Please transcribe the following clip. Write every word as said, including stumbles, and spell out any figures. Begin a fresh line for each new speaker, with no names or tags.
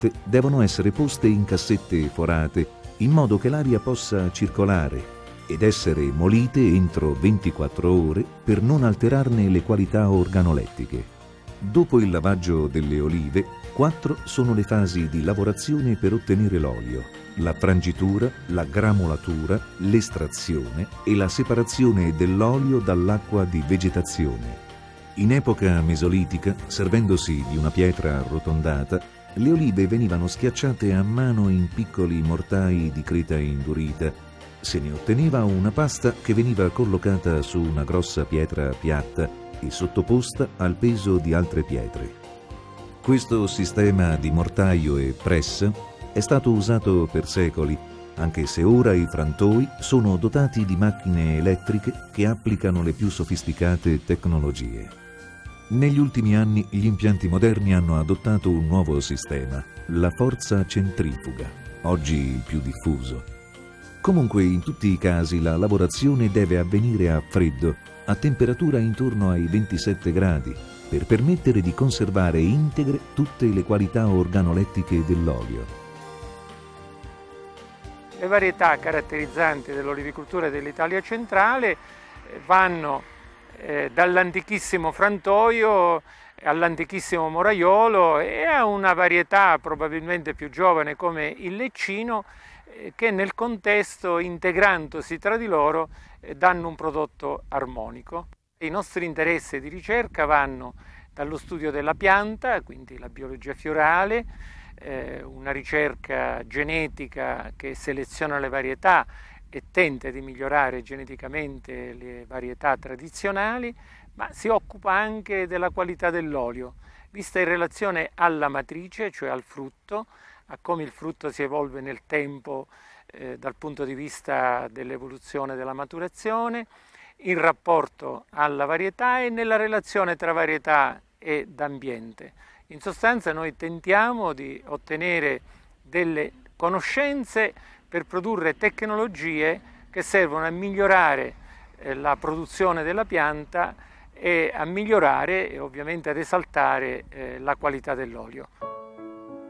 devono essere poste in cassette forate in modo che l'aria possa circolare ed essere molite entro ventiquattro ore per non alterarne le qualità organolettiche. Dopo il lavaggio delle olive, quattro sono le fasi di lavorazione per ottenere l'olio: la frangitura, la gramolatura, l'estrazione e la separazione dell'olio dall'acqua di vegetazione. In epoca mesolitica, servendosi di una pietra arrotondata, le olive venivano schiacciate a mano in piccoli mortai di creta indurita. Se ne otteneva una pasta che veniva collocata su una grossa pietra piatta e sottoposta al peso di altre pietre. Questo sistema di mortaio e press è stato usato per secoli, anche se ora i frantoi sono dotati di macchine elettriche che applicano le più sofisticate tecnologie. Negli ultimi anni gli impianti moderni hanno adottato un nuovo sistema, la forza centrifuga, oggi il più diffuso. Comunque, in tutti i casi la lavorazione deve avvenire a freddo, a temperatura intorno ai ventisette gradi, per permettere di conservare integre tutte le qualità organolettiche dell'olio.
Le varietà caratterizzanti dell'olivicoltura dell'Italia centrale vanno eh, dall'antichissimo frantoio all'antichissimo moraiolo e a una varietà probabilmente più giovane come il leccino, eh, che nel contesto, integrandosi tra di loro, eh, danno un prodotto armonico. I nostri interessi di ricerca vanno dallo studio della pianta, quindi la biologia fiorale, eh, una ricerca genetica che seleziona le varietà e tenta di migliorare geneticamente le varietà tradizionali, ma si occupa anche della qualità dell'olio, vista in relazione alla matrice, cioè al frutto, a come il frutto si evolve nel tempo eh, dal punto di vista dell'evoluzione della maturazione, in rapporto alla varietà e nella relazione tra varietà ed ambiente. In sostanza noi tentiamo di ottenere delle conoscenze per produrre tecnologie che servono a migliorare eh, la produzione della pianta e a migliorare e ovviamente ad esaltare eh, la qualità dell'olio.